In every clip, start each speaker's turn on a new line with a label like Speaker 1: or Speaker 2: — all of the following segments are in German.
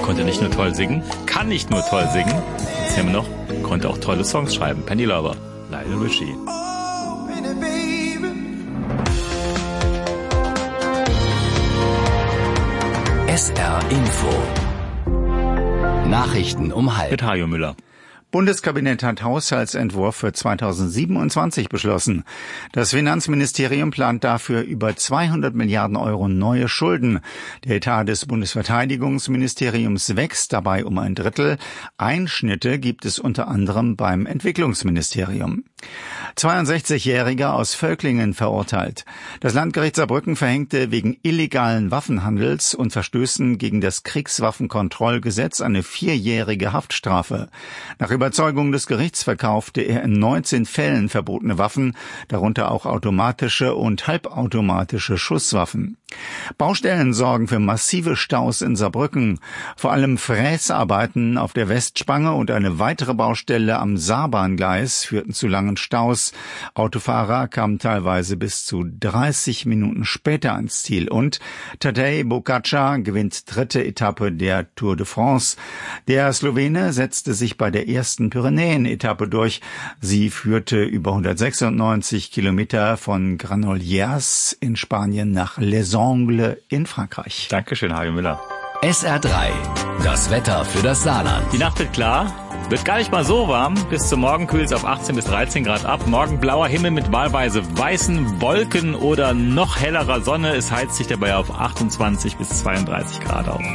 Speaker 1: konnte nicht nur toll singen, kann nicht nur toll singen, jetzt haben wir noch, konnte auch tolle Songs schreiben. Penny Lover, Lionel Richie.
Speaker 2: SR Info. Nachrichten um halb.
Speaker 1: Mit Hajo Müller.
Speaker 3: Bundeskabinett hat Haushaltsentwurf für 2027 beschlossen. Das Finanzministerium plant dafür über 200 Milliarden Euro neue Schulden. Der Etat des Bundesverteidigungsministeriums wächst dabei um ein Drittel. Einschnitte gibt es unter anderem beim Entwicklungsministerium. 62-Jähriger aus Völklingen verurteilt. Das Landgericht Saarbrücken verhängte wegen illegalen Waffenhandels und Verstößen gegen das Kriegswaffenkontrollgesetz eine 4-jährige Haftstrafe. Nach Überzeugung des Gerichts verkaufte er in 19 Fällen verbotene Waffen, darunter auch automatische und halbautomatische Schusswaffen. Baustellen sorgen für massive Staus in Saarbrücken. Vor allem Fräsarbeiten auf der Westspange und eine weitere Baustelle am Saarbahngleis führten zu langen Staus. Autofahrer kamen teilweise bis zu 30 Minuten später ans Ziel. Und Tadej Pogačar gewinnt 3. Etappe der Tour de France. Der Slowene setzte sich bei der ersten Pyrenäen-Etappe durch. Sie führte über 196 Kilometer von Granollers in Spanien nach Les Angles in Frankreich.
Speaker 1: Dankeschön, Hajo Müller.
Speaker 2: SR3, das Wetter für das Saarland.
Speaker 1: Die Nacht wird klar, wird gar nicht mal so warm. Bis zum Morgen kühlt es auf 18 bis 13 Grad ab. Morgen blauer Himmel mit wahlweise weißen Wolken oder noch hellerer Sonne. Es heizt sich dabei auf 28 bis 32 Grad auf.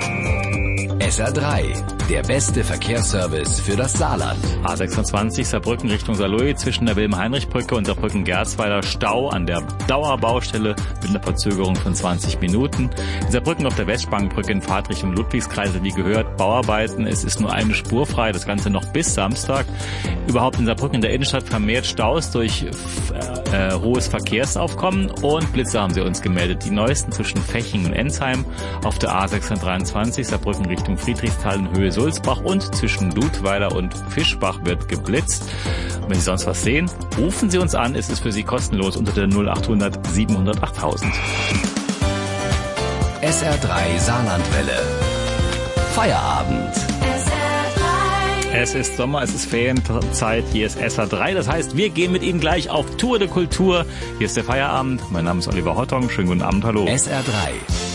Speaker 2: SR3, der beste Verkehrsservice für das Saarland.
Speaker 1: A26 Saarbrücken Richtung Saarlouis zwischen der Wilhelm-Heinrich-Brücke und der Brücken-Gerzweiler Stau an der Dauerbaustelle mit einer Verzögerung von 20 Minuten. In Saarbrücken auf der Westspangenbrücke in Fahrtrichtung Ludwigskreise, wie gehört, Bauarbeiten. Es ist nur eine Spur frei, das Ganze noch bis Samstag. Überhaupt in Saarbrücken in der Innenstadt vermehrt Staus durch hohes Verkehrsaufkommen und Blitze haben sie uns gemeldet. Die neuesten zwischen Feching und Ensheim auf der A623 Saarbrücken Richtung Friedrichsthal in Höhe Sulzbach und zwischen Ludweiler und Fischbach wird geblitzt. Und wenn Sie sonst was sehen, rufen Sie uns an. Es ist für Sie kostenlos unter der 0800 700 8000.
Speaker 2: SR3 Saarlandwelle. Feierabend.
Speaker 1: Es ist Sommer, es ist Ferienzeit, hier ist SR3. Das heißt, wir gehen mit Ihnen gleich auf Tour de Kultur. Hier ist der Feierabend. Mein Name ist Oliver Hottong. Schönen guten Abend, hallo.
Speaker 2: SR3.